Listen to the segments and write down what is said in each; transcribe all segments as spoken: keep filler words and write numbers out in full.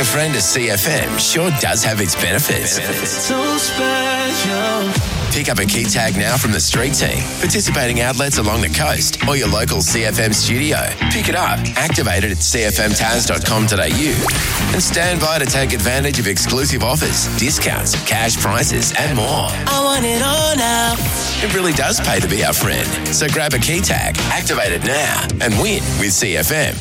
a friend to C F M sure does have its benefits. benefits. So special. Pick up a key tag now from the street team, participating outlets along the coast, or your local C F M studio. Pick it up, activate it at c f m taz dot com dot a u, and stand by to take advantage of exclusive offers, discounts, cash prizes, and more. I want it all now. It really does pay to be our friend. So grab a key tag, activate it now, and win with C F M.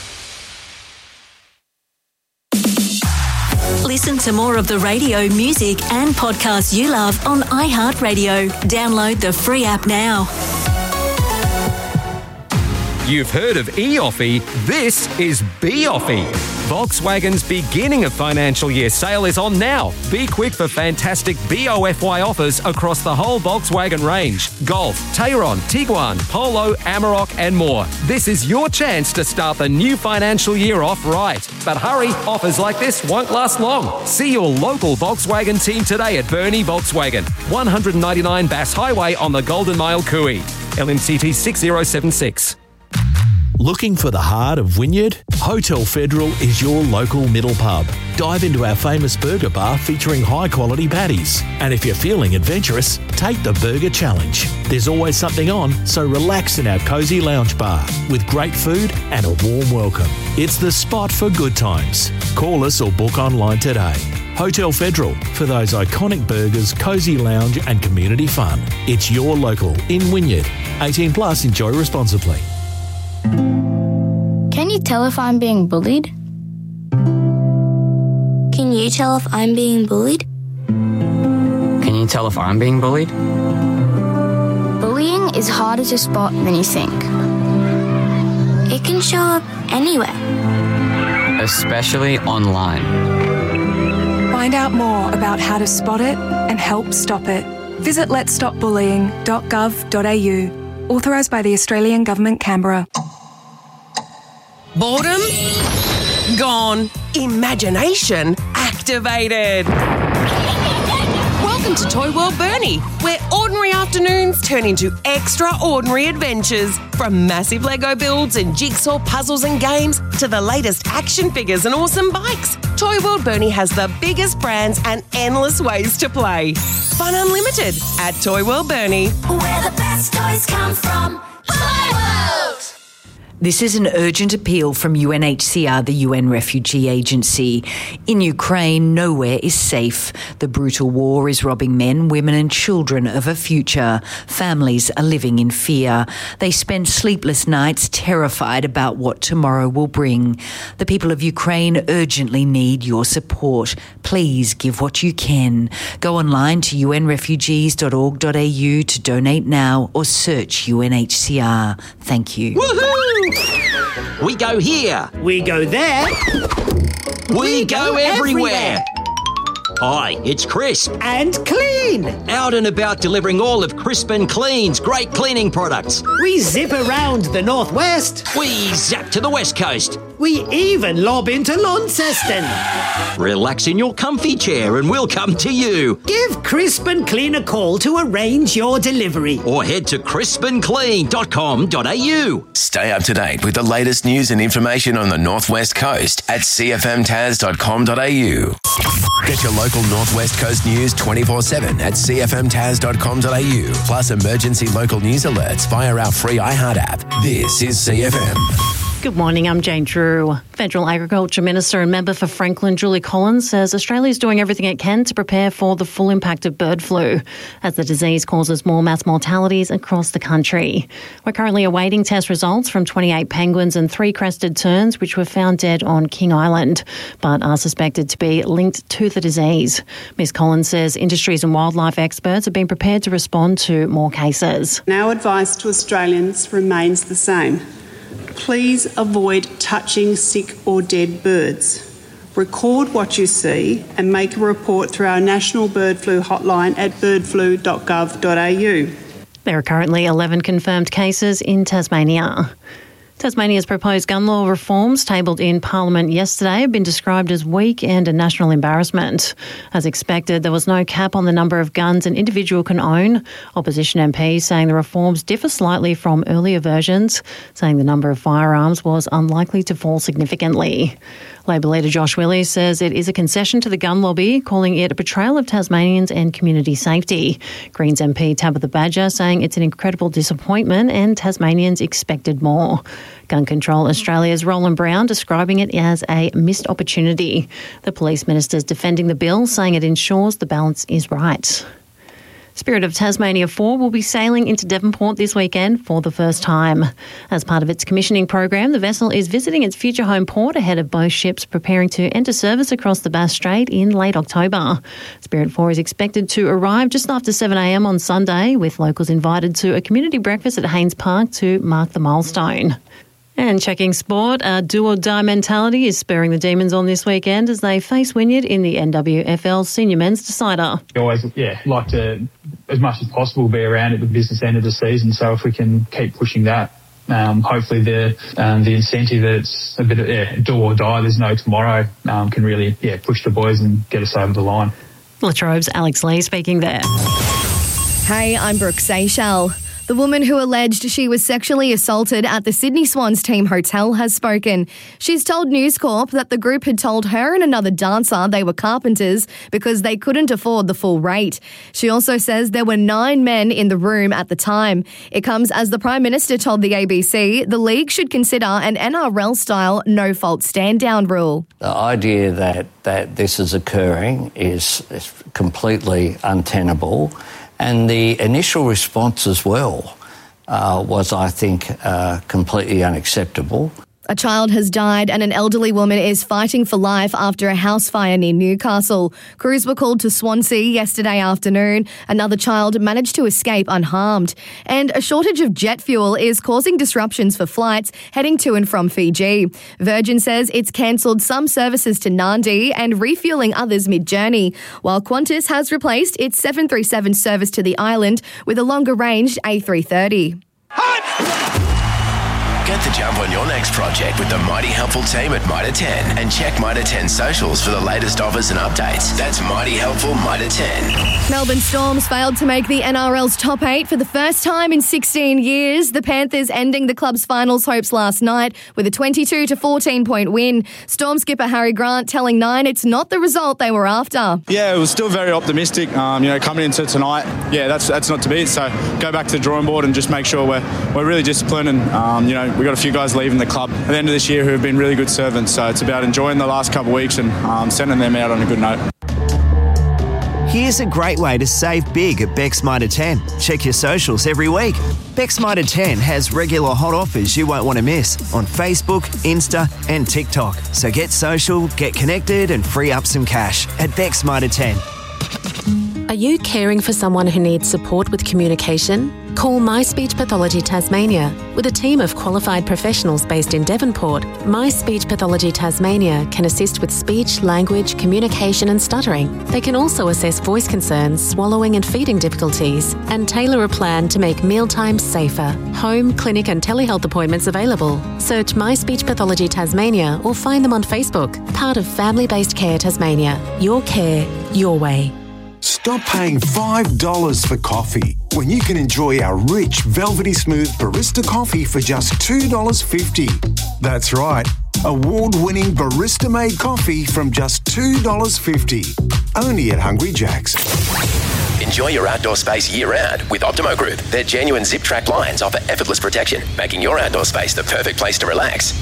Listen to more of the radio, music and podcasts you love on iHeartRadio. Download the free app now. You've heard of eOffie. This is BOffie. Volkswagen's beginning of financial year sale is on now. Be quick for fantastic B O F Y offers across the whole Volkswagen range. Golf, Tayron, Tiguan, Polo, Amarok and more. This is your chance to start the new financial year off right. But hurry, offers like this won't last long. See your local Volkswagen team today at Burnie Volkswagen, one ninety-nine Bass Highway on the Golden Mile, Cooey. L M C T six zero seven six. Looking for the heart of Wynyard? Hotel Federal is your local middle pub. Dive into our famous burger bar featuring high-quality patties. And if you're feeling adventurous, take the Burger Challenge. There's always something on, so relax in our cosy lounge bar with great food and a warm welcome. It's the spot for good times. Call us or book online today. Hotel Federal, for those iconic burgers, cosy lounge and community fun. It's your local in Wynyard. eighteen plus, enjoy responsibly. Can you tell if I'm being bullied? Can you tell if I'm being bullied? Can you tell if I'm being bullied? Bullying is harder to spot than you think. It can show up anywhere. Especially online. Find out more about how to spot it and help stop it. Visit lets stop bullying dot gov dot a u. Authorised by the Australian Government, Canberra. Boredom? Gone. Imagination activated. Welcome to Toy World Burnie, where ordinary afternoons turn into extraordinary adventures. From massive Lego builds and jigsaw puzzles and games to the latest action figures and awesome bikes, Toy World Burnie has the biggest brands and endless ways to play. Fun unlimited at Toy World Burnie. Where the best toys come from. Toy World! This is an urgent appeal from U N H C R, the U N Refugee Agency. In Ukraine, nowhere is safe. The brutal war is robbing men, women and children of a future. Families are living in fear. They spend sleepless nights terrified about what tomorrow will bring. The people of Ukraine urgently need your support. Please give what you can. Go online to u n refugees dot org dot a u to donate now or search U N H C R. Thank you. Woohoo! We go here. We go there. We, we go, go everywhere. everywhere. Hi, it's Crisp. And Clean. Out and about delivering all of Crisp and Clean's great cleaning products. We zip around the northwest. We zap to the west coast. We even lob into Launceston. Relax in your comfy chair and we'll come to you. Give Crisp and Clean a call to arrange your delivery. Or head to crisp and clean dot com dot a u. Stay up to date with the latest news and information on the Northwest Coast at c f m taz dot com dot a u. Get your local Northwest Coast news twenty-four seven at c f m taz dot com dot a u. Plus emergency local news alerts via our free iHeart app. This is C F M. Good morning, I'm Jane Drew. Federal Agriculture Minister and member for Franklin, Julie Collins, says Australia is doing everything it can to prepare for the full impact of bird flu as the disease causes more mass mortalities across the country. We're currently awaiting test results from twenty-eight penguins and three crested terns which were found dead on King Island but are suspected to be linked to the disease. Miz Collins says industries and wildlife experts have been prepared to respond to more cases. Our advice to Australians remains the same. Please avoid touching sick or dead birds. Record what you see and make a report through our national bird flu hotline at bird flu dot gov dot a u. There are currently eleven confirmed cases in Tasmania. Tasmania's proposed gun law reforms tabled in Parliament yesterday have been described as weak and a national embarrassment. As expected, there was no cap on the number of guns an individual can own. Opposition M Ps saying the reforms differ slightly from earlier versions, saying the number of firearms was unlikely to fall significantly. Labor leader Josh Willie says it is a concession to the gun lobby, calling it a betrayal of Tasmanians and community safety. Greens M P Tabitha Badger saying it's an incredible disappointment and Tasmanians expected more. Gun Control Australia's Roland Brown describing it as a missed opportunity. The police minister's defending the bill, saying it ensures the balance is right. Spirit of Tasmania four will be sailing into Devonport this weekend for the first time. As part of its commissioning program, the vessel is visiting its future home port ahead of both ships preparing to enter service across the Bass Strait in late October. Spirit four is expected to arrive just after seven a m on Sunday, with locals invited to a community breakfast at Haynes Park to mark the milestone. And checking sport, a do-or-die mentality is spurring the Demons on this weekend as they face Wynyard in the N W F L Senior Men's Decider. We always, yeah, like to, as much as possible, be around at the business end of the season. So if we can keep pushing that, um, hopefully the um, the incentive that it's a bit of yeah, do or die, there's no tomorrow, um, can really yeah push the boys and get us over the line. La Trobe's Alex Lee speaking there. Hey, I'm Brooke Seychelles. The woman who alleged she was sexually assaulted at the Sydney Swans team hotel has spoken. She's told News Corp that the group had told her and another dancer they were carpenters because they couldn't afford the full rate. She also says there were nine men in the room at the time. It comes as the Prime Minister told the A B C the league should consider an N R L-style no-fault stand-down rule. The idea that, that this is occurring is, is completely untenable. And the initial response as well uh, was, I think, uh, completely unacceptable. A child has died and an elderly woman is fighting for life after a house fire near Newcastle. Crews were called to Swansea yesterday afternoon. Another child managed to escape unharmed. And a shortage of jet fuel is causing disruptions for flights heading to and from Fiji. Virgin says it's cancelled some services to Nadi and refuelling others mid-journey, while Qantas has replaced its seven thirty-seven service to the island with a longer-range A three thirty. Get the jump on your next project with the Mighty Helpful team at Mitre ten and check Mitre ten socials for the latest offers and updates. That's Mighty Helpful Mitre ten. Melbourne Storms failed to make the N R L's top eight for the first time in sixteen years. The Panthers ending the club's finals hopes last night with a twenty-two to fourteen point win. Storm skipper Harry Grant telling Nine it's not the result they were after. Yeah, it was still very optimistic. Um, you know, coming into tonight, yeah, that's that's not to beat. So go back to the drawing board and just make sure we're we're really disciplined and um, you know. We've got a few guys leaving the club at the end of this year who have been really good servants, so it's about enjoying the last couple of weeks and um, sending them out on a good note. Here's a great way to save big at Beck's Mitre ten. Check your socials every week. Beck's Mitre ten has regular hot offers you won't want to miss on Facebook, Insta and TikTok. So get social, get connected and free up some cash at Beck's Mitre ten. Are you caring for someone who needs support with communication? Call My Speech Pathology Tasmania. With a team of qualified professionals based in Devonport, My Speech Pathology Tasmania can assist with speech, language, communication and stuttering. They can also assess voice concerns, swallowing and feeding difficulties, and tailor a plan to make mealtimes safer. Home, clinic and telehealth appointments available. Search My Speech Pathology Tasmania or find them on Facebook. Part of Family Based Care Tasmania. Your care, your way. Stop paying five dollars for coffee when you can enjoy our rich, velvety smooth barista coffee for just two dollars fifty. That's right, award-winning barista-made coffee from just two dollars fifty. Only at Hungry Jack's. Enjoy your outdoor space year-round with Optimo Group. Their genuine zip-track blinds offer effortless protection, making your outdoor space the perfect place to relax.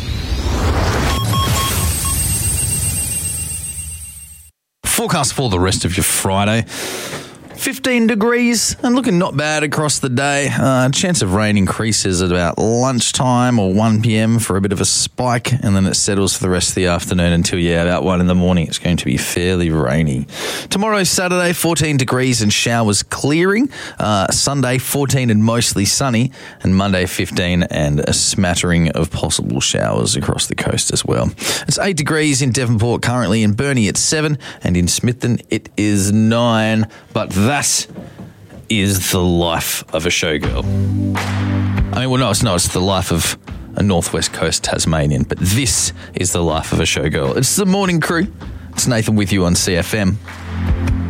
Forecast for the rest of your Friday. fifteen degrees and looking not bad across the day. Uh, chance of rain increases at about lunchtime or one p m for a bit of a spike, and then it settles for the rest of the afternoon until, yeah, about one in the morning. It's going to be fairly rainy. Tomorrow, Saturday, fourteen degrees and showers clearing. Uh, Sunday, fourteen and mostly sunny. And Monday, fifteen and a smattering of possible showers across the coast as well. It's eight degrees in Devonport currently. In Burnie, it's seven. And in Smithton, it is nine. But that is the life of a showgirl. I mean, well, no, it's not. It's the life of a Northwest Coast Tasmanian. But this is the life of a showgirl. It's the morning crew. It's Nathan with you on C F M.